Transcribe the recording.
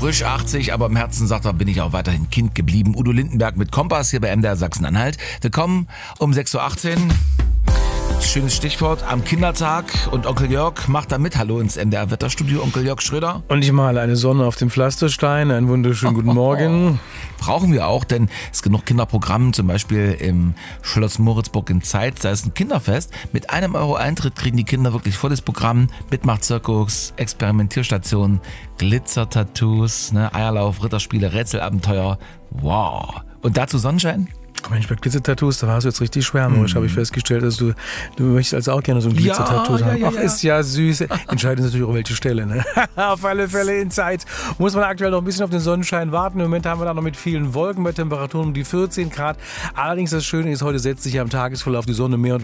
frisch 80, aber im Herzen, sagt er, bin ich auch weiterhin Kind geblieben. Udo Lindenberg mit Kompass hier bei MDR Sachsen-Anhalt. Willkommen um 6.18 Uhr. Schönes Stichwort am Kindertag und Onkel Jörg macht da mit. Hallo ins MDR-Wetterstudio, Onkel Jörg Schröder. Und ich male eine Sonne auf dem Pflasterstein. Einen wunderschönen guten Morgen. Brauchen wir auch, denn es ist genug Kinderprogramm, zum Beispiel im Schloss Moritzburg in Zeitz. Da ist ein Kinderfest. Mit €1 Eintritt kriegen die Kinder wirklich volles Programm. Mitmachzirkus, Experimentierstation, Glitzer-Tattoos, Eierlauf, Ritterspiele, Rätselabenteuer. Wow. Und dazu Sonnenschein? Mensch, bei Glitzer-Tattoos, da warst du jetzt richtig schwärmerisch, habe ich festgestellt. Also du möchtest also auch gerne so ein Glitzer-Tattoo haben. Ja. Ach, ist ja süß. Entscheidend ist natürlich auch welche Stelle, ne? Auf alle Fälle in Zeit. Muss man aktuell noch ein bisschen auf den Sonnenschein warten. Im Moment haben wir da noch mit vielen Wolken bei Temperaturen um die 14 Grad. Allerdings das Schöne ist, heute setzt sich ja am Tagesverlauf die Sonne mehr und